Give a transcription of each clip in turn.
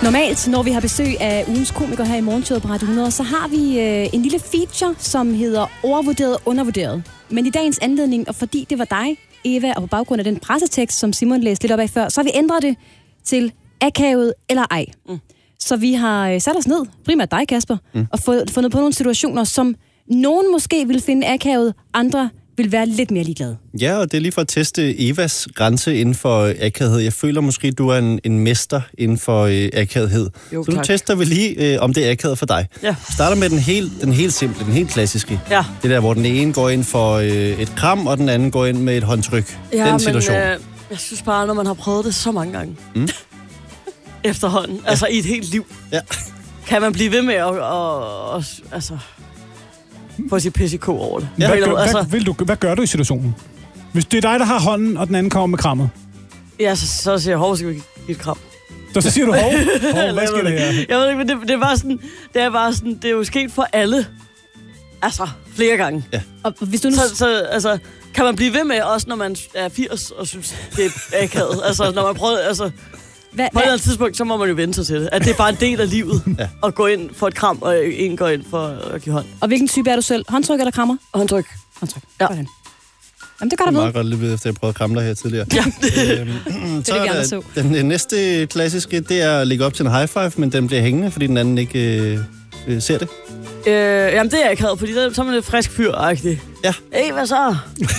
Normalt, når vi har besøg af ugens komiker her i Morgenshowet på Radio 100, så har vi en lille feature, som hedder overvurderet, undervurderet. Men i dagens anledning, og fordi det var dig, Eva, og på baggrund af den pressetekst, som Simon læste lidt op af før, så har vi ændret det til akavet eller ej. Så vi har sat os ned, primært dig, Kasper, og fundet på nogle situationer, som nogen måske vil finde akavet, andre vil være lidt mere ligeglade. Ja, og det er lige for at teste Evas grænse inden for akavethed. Jeg føler måske, du er en mester inden for akavethed. Jo, så nu tester vi lige, om det er akavet for dig. Ja. Starter med den helt simple, den helt klassiske. Ja. Det der, hvor den ene går ind for et kram, og den anden går ind med et håndtryk. Ja, den situation. Men, jeg synes bare, når man har prøvet det så mange gange, efterhånden, altså i et helt liv, kan man blive ved med at få sit PCK over det. Ja. Hvad gør du i situationen? Hvis det er dig, der har hånden, og den anden kommer med krammet? Ja, så siger jeg, hov, skal vi give et kram. Så siger du, hov, hvad skal det her? Jeg ved ikke, men det er bare sådan, det er jo sket for alle. Altså, flere gange. Ja. Og hvis du nu... Så kan man blive ved med, også når man er 80 og synes, det er akavet. Altså, når man prøver... Altså, på et eller andet tidspunkt, så må man jo vende sig til det. At det er bare en del af livet. At gå ind for et kram, og en går ind for at give hånd. Og hvilken type er du selv? Håndtryk eller krammer? Håndtryk. Ja. Hvordan? Jamen, det gør det der er meget godt lidt ved, efter jeg prøvede at kramme dig her tidligere. Ja. Så er den næste klassiske, det er at lægge op til en high five, men den bliver hængende, fordi den anden ikke ser det. Jamen, det er jeg akavet, fordi så er man lidt frisk fyr-agtig. Ja. Hey, hvad så?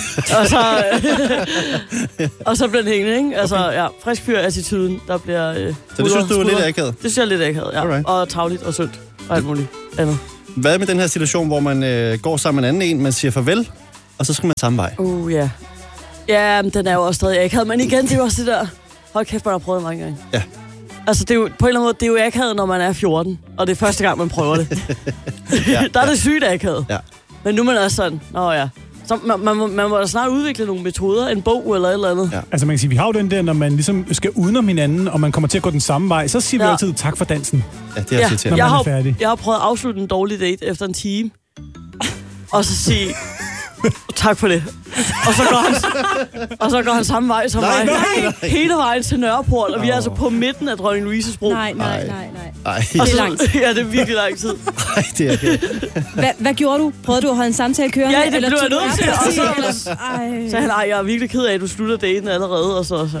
og så bliver den hængende, ikke? Altså, ja, frisk fyr-attituden, der bliver... så det synes du er lidt akavet? Det synes jeg er lidt akavet, ja. Alright. Og tagligt og sundt og alt muligt andet. Hvad med den her situation, hvor man går sammen med en anden en, man siger farvel, og så skal man samme vej? Ja. Ja, men den er jo også stadig akavet, men igen, det er jo også det der... Hold kæft, man har prøvet det mange gange. Ja. Altså, det er jo, på en eller anden måde, det er jo akavet, når man er 14, og det er første gang, man prøver det. Der er det sygt akavet. Ja. Men nu er man også sådan, så man må da snart udvikle nogle metoder, en bog eller et eller andet. Ja. Altså, man kan sige, vi har jo den der, når man ligesom skal udenom hinanden, og man kommer til at gå den samme vej, så siger vi altid tak for dansen. Ja, det er også når man er færdig. Jeg har prøvet at afslutte en dårlig date efter en time, og så sige... Tak for det. Og så går han samme vej som mig. Nej. Hele vejen til Nørreport, og vi er altså på midten af Dronning Louises Bro. Nej. Det er lang tid. Ja, det er virkelig lang tid. Nej, det er okay. Hvad gjorde du? Prøvede du at holde en samtale kørende? Ja, det blev jeg nødt til. Så han, jeg er virkelig ked af, at du slutter daten allerede. Og så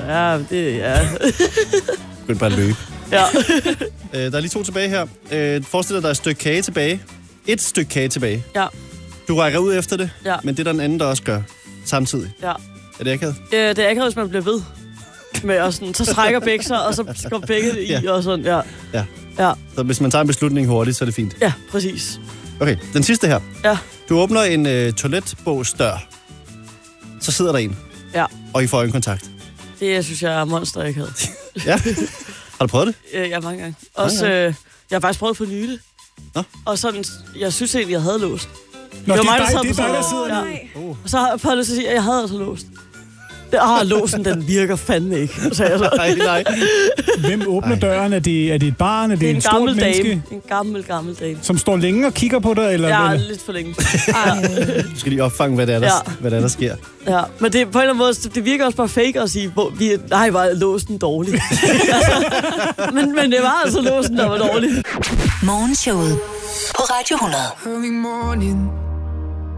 Begynd bare at løbe. Ja. Der er lige 2 tilbage her. Forestil dig, der er et stykke kage tilbage. Et stykke kage tilbage. Ja. Du rækker ud efter det, ja. Men det er der en anden, der også gør samtidig. Ja. Er det akavet? Det er akavet, hvis man bliver ved. Med og sådan, så trækker begge sig, og så går begge i, og sådan, ja. Så hvis man tager en beslutning hurtigt, så er det fint. Ja, præcis. Okay, den sidste her. Ja. Du åbner en toiletbogsdør. Så sidder der en. Ja. Og I får øjenkontakt. Det synes jeg er monster akavet. Ja. Har du prøvet det? Ja, mange gange. Også, jeg har faktisk prøvet for nylig. Nå? Og sådan, jeg synes egentlig, jeg havde låst. Nå, det er mig, dig, der sidder Og så har jeg lyst til at sige, at jeg havde altså låst. Låsen, den virker fandme ikke, sagde jeg så. Nej. Hvem åbner døren? Er det et barn? Er det en stort menneske? En gammel dame. Som står længe og kigger på dig? Eller ja, lidt for længe. Du skal lige opfange, hvad det er, der sker. Ja, men det, på en eller anden måde, det virker også bare fake at sige, var låsen dårlig. men det var altså låsen, der var dårlig. Morgenshowet på Radio 100. Early morning